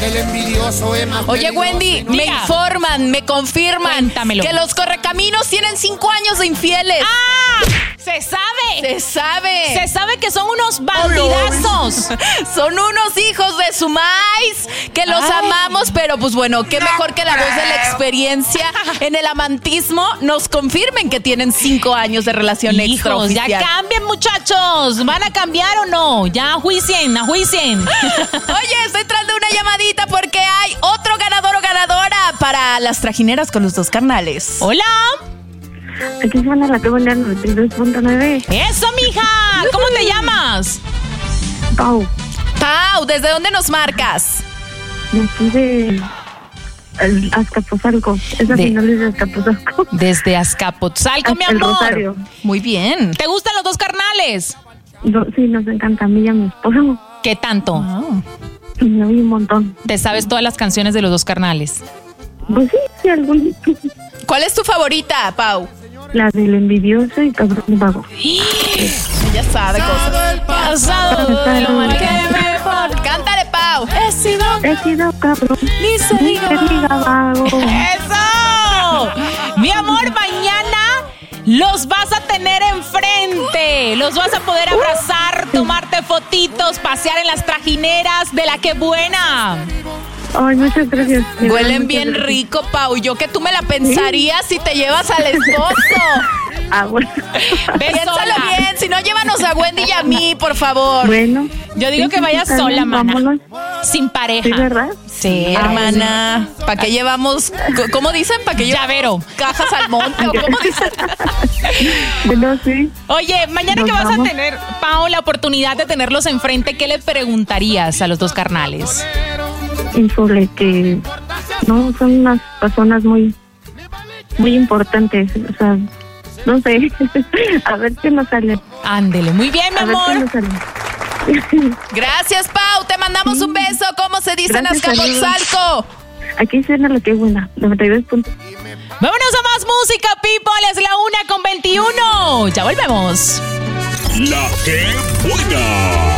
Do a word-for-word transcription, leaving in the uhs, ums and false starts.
El envidioso es más Oye, peligroso. Wendy, me Diga. informan, me confirman Cuéntamelo. que los correcaminos tienen cinco años de infieles. ¡Ah! ¡Se sabe! Se sabe. Se sabe que son unos bandidazos. Son unos hijos de su maíz que los Ay. amamos, pero pues bueno, qué mejor que la voz de la experiencia en el amantismo nos confirmen que tienen cinco años de relación Hijos, extraoficial. ya cambien, muchachos. ¿Van a cambiar o no? Ya ajuicien, ajuicien. Oye, estoy tras de una llamadita porque hay otro ganador o ganadora para las trajineras con los dos carnales. Hola. Aquí suena la que buena noventa y dos punto nueve. Eso, mija. ¿Cómo te llamas? Pau, Pau, ¿desde dónde nos marcas? de aquí de el Azcapotzalco. Esa De- final es de Azcapotzalco. Desde Azcapotzalco, mi El amor. Rosario. Muy bien. ¿Te gustan los dos carnales? No, sí, nos encanta a mí y a mi esposo. ¿Qué tanto? Me oí un montón. ¿Te sabes todas las canciones de los dos carnales? Pues sí, sí, algún. ¿Cuál es tu favorita, Pau? La del envidioso y cabrón vago. Ella sabe cosas. Pasado de lo mal que me por... Cántale, Pau. He sido... He sido cabrón. Ni se Ni diga se diga vago. ¡Eso! Mi amor, mañana los vas a tener enfrente. Los vas a poder abrazar, tomarte fotitos, pasear en las trajineras de la que buena. Ay, muchas gracias. De verdad, Huelen muchas bien gracias. rico, Pau. Yo que tú me la pensarías si te llevas al esposo. Ah, bueno. Ve Piénsalo sola. bien. Si no, llévanos a Wendy y a mí, por favor. Bueno. Yo digo Sí, que sí, vayas está sola, bien, mana. vámonos. Sin pareja. Sí, ¿verdad? Sí, hermana. ¿Para qué llevamos? co- ¿Cómo dicen? ¿Para qué llevamos Llavero. cajas al monte? ¿O cómo dicen? Bueno, sí. Oye, mañana Nos que vas vamos. a tener, Pau, la oportunidad de tenerlos enfrente, ¿qué le preguntarías a los dos carnales? Híjole, que no son unas personas muy muy importantes, o sea, no sé, a ver qué nos sale, Ándele, muy bien, mi a ver qué amor. nos sale. Gracias, Pau. Te mandamos un beso. ¿Cómo se dice en Gracias, Azcapotzalco? Aquí suena lo que es buena, noventa y dos puntos. Vámonos a más música, people. Es la una con veintiuno. Ya volvemos. La que buena.